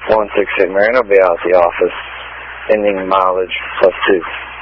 168 Marion will be out at the office. Ending mileage +2.